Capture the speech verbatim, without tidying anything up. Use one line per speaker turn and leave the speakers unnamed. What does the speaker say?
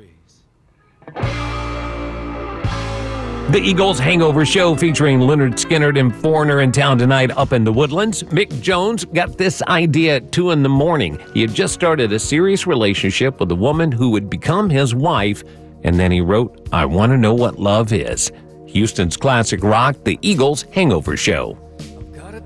stories.
The Eagles Hangover Show featuring Leonard Skinner and Foreigner in town tonight up in the Woodlands. Mick Jones got this idea at two in the morning. He had just started a serious relationship with a woman who would become his wife, and then he wrote, "I Want to Know What Love Is." Houston's classic rock, The Eagles Hangover Show.